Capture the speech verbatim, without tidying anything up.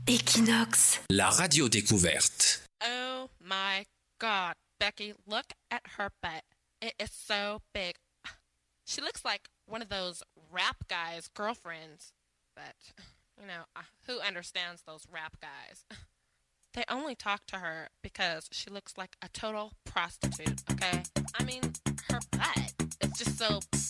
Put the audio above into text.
Equinox. La radio découverte. Oh my God, Becky, look at her butt. It is so big. She looks like one of those rap guys' girlfriends. But, you know, uh, who understands those rap guys? They only talk to her because she looks like a total prostitute, okay? I mean, her butt is just so